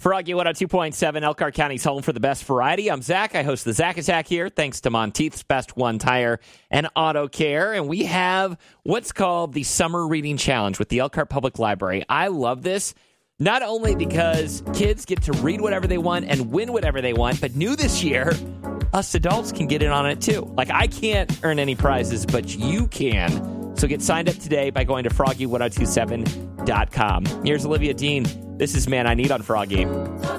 Froggy 102.7, Elkhart County's home for the best variety. I'm Zach. I host the Zach Attack here, thanks to Monteith's Best One Tire and Auto Care. And we have what's called the Summer Reading Challenge with the Elkhart Public Library. I love this, not only because kids get to read whatever they want and win whatever they want, but new this year, us adults can get in on it too. Like, I can't earn any prizes, but you can. So get signed up today by going to froggy1027.com. Here's Olivia Dean. This is Man I Need on Froggy.